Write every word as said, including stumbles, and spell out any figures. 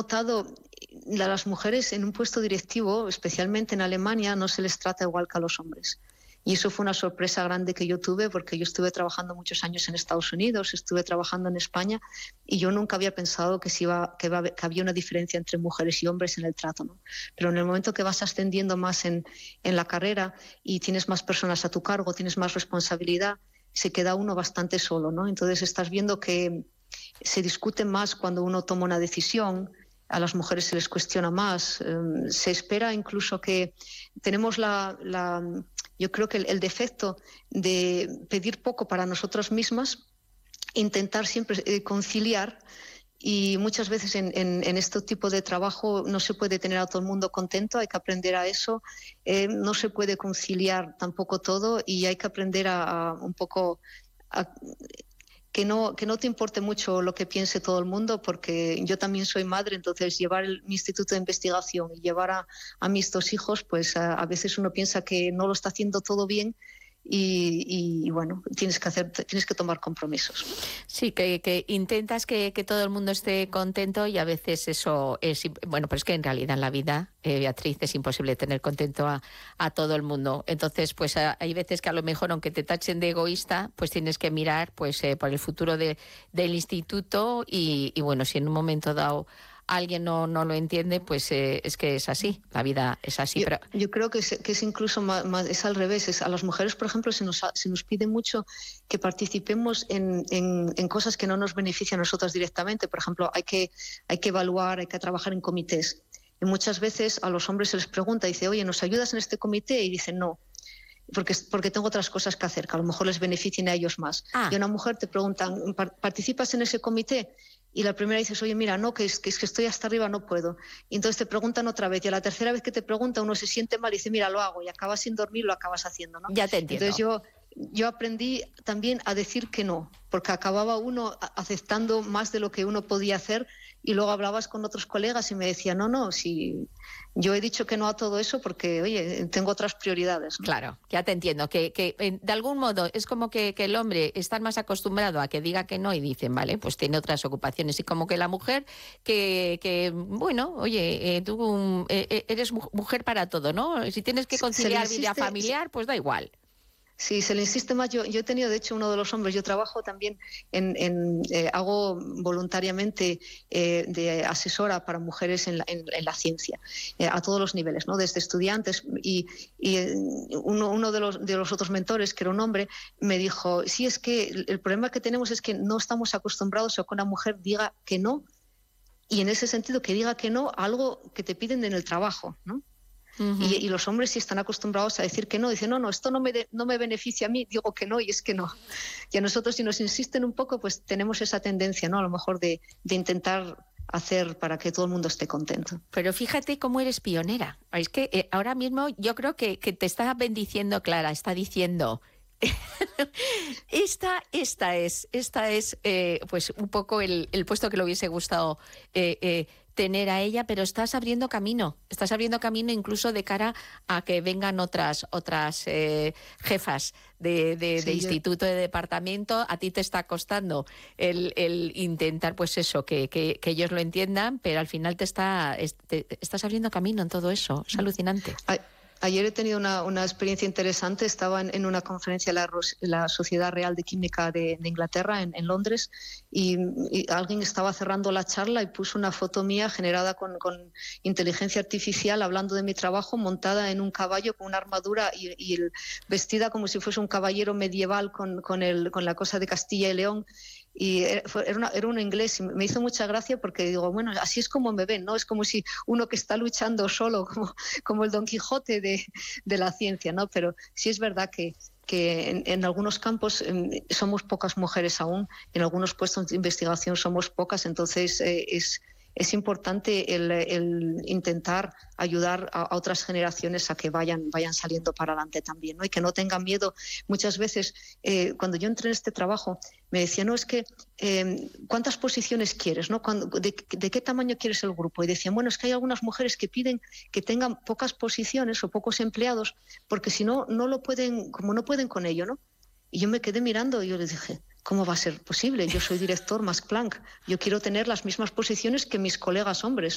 notado, a las mujeres en un puesto directivo, especialmente en Alemania, no se les trata igual que a los hombres. Y eso fue una sorpresa grande que yo tuve, porque yo estuve trabajando muchos años en Estados Unidos, estuve trabajando en España, y yo nunca había pensado que, se iba, que, iba, que había una diferencia entre mujeres y hombres en el trato, ¿no? Pero en el momento que vas ascendiendo más en, en la carrera y tienes más personas a tu cargo, tienes más responsabilidad, se queda uno bastante solo, ¿no? Entonces estás viendo que se discute más cuando uno toma una decisión, a las mujeres se les cuestiona más, eh, se espera incluso que tenemos la... la yo creo que el, el defecto de pedir poco para nosotras mismas, intentar siempre eh, conciliar, y muchas veces en, en, en este tipo de trabajo no se puede tener a todo el mundo contento, hay que aprender a eso, eh, no se puede conciliar tampoco todo, y hay que aprender a, a un poco... A, Que no, que no te importe mucho lo que piense todo el mundo, porque yo también soy madre, entonces llevar el, mi instituto de investigación y llevar a, a mis dos hijos, pues a, a veces uno piensa que no lo está haciendo todo bien, y, y bueno, tienes que hacer, tienes que tomar compromisos. Sí, que, que intentas que, que todo el mundo esté contento, y a veces eso es, bueno, pero es que en realidad en la vida, eh, Beatriz, es imposible tener contento a, a todo el mundo. Entonces, pues a, hay veces que a lo mejor, aunque te tachen de egoísta, pues tienes que mirar pues eh, por el futuro de, del instituto, y, y bueno, si en un momento dado alguien no, no lo entiende, pues eh, es que es así, la vida es así. Yo, pero... yo creo que es, que es incluso más, más, es al revés. Es, a las mujeres, por ejemplo, se nos, se nos pide mucho que participemos en, en, en cosas que no nos benefician a nosotras directamente. Por ejemplo, hay que, hay que evaluar, hay que trabajar en comités. Y muchas veces a los hombres se les pregunta, dice, oye, ¿nos ayudas en este comité? Y dicen, no. Porque, porque tengo otras cosas que hacer, que a lo mejor les beneficien a ellos más. Ah. Y a una mujer te preguntan, ¿participas en ese comité? Y la primera dices, oye, mira, no, que es, que es que estoy hasta arriba, no puedo. Y entonces te preguntan otra vez, y a la tercera vez que te pregunta uno se siente mal y dice, mira, lo hago, y acabas sin dormir, lo acabas haciendo, ¿no? Ya te entiendo. Entonces yo, yo aprendí también a decir que no, porque acababa uno aceptando más de lo que uno podía hacer, y luego hablabas con otros colegas y me decían, no, no, si yo he dicho que no a todo eso porque, oye, tengo otras prioridades, ¿no? Claro, ya te entiendo, que, que de algún modo es como que, que el hombre está más acostumbrado a que diga que no, y dicen, vale, pues tiene otras ocupaciones, y como que la mujer, que, que bueno, oye, eh, tú eh, eres mujer para todo, ¿no? Si tienes que conciliar insiste, vida familiar, pues da igual. Sí, se le insiste más. Yo, yo he tenido, de hecho, uno de los hombres, yo trabajo también, en, en eh, hago voluntariamente eh, de asesora para mujeres en la, en, en la ciencia, eh, a todos los niveles, ¿no? Desde estudiantes, y, y uno, uno de, los, de los otros mentores, que era un hombre, me dijo, sí, es que el, el problema que tenemos es que no estamos acostumbrados a que una mujer diga que no, y en ese sentido que diga que no a algo que te piden en el trabajo, ¿no? Uh-huh. Y, y los hombres, si están acostumbrados a decir que no, dicen, no, no, esto no me, de, no me beneficia a mí, digo que no, y es que no. Y a nosotros, si nos insisten un poco, pues tenemos esa tendencia, ¿no? A lo mejor de, de intentar hacer para que todo el mundo esté contento. Pero fíjate cómo eres pionera. Es que eh, ahora mismo yo creo que, que te está bendiciendo Clara, está diciendo... esta, esta es, esta es eh, pues un poco el, el puesto que le hubiese gustado eh, eh, tener a ella, pero estás abriendo camino, estás abriendo camino incluso de cara a que vengan otras otras eh, jefas de, de, sí, de instituto, de departamento. A ti te está costando el, el intentar, pues eso, que, que, que ellos lo entiendan, pero al final te está te, estás abriendo camino en todo eso. Es alucinante. Ay. Ayer he tenido una, una experiencia interesante. Estaba en, en una conferencia de la, la Sociedad Real de Química de, de Inglaterra, en, en Londres, y, y alguien estaba cerrando la charla y puso una foto mía generada con, con inteligencia artificial, hablando de mi trabajo, montada en un caballo con una armadura y, y el, vestida como si fuese un caballero medieval con, con, el, con la cosa de Castilla y León. Y era, una, era un inglés, y me hizo mucha gracia porque digo, bueno, así es como me ven, ¿no? Es como si uno que está luchando solo, como, como el Don Quijote de, de la ciencia, ¿no? Pero sí es verdad que, que en, en algunos campos eh, somos pocas mujeres aún, en algunos puestos de investigación somos pocas, entonces eh, es... es importante el, el intentar ayudar a, a otras generaciones a que vayan, vayan saliendo para adelante también, ¿no? Y que no tengan miedo. Muchas veces, eh, cuando yo entré en este trabajo, me decían, no, es que, eh, ¿cuántas posiciones quieres? ¿No? Cuando, de, ¿De qué tamaño quieres el grupo? Y decían, bueno, es que hay algunas mujeres que piden que tengan pocas posiciones o pocos empleados, porque si no, no lo pueden, como no pueden con ello, ¿no? Y yo me quedé mirando y yo les dije, ¿cómo va a ser posible? Yo soy director Max Planck, yo quiero tener las mismas posiciones que mis colegas hombres.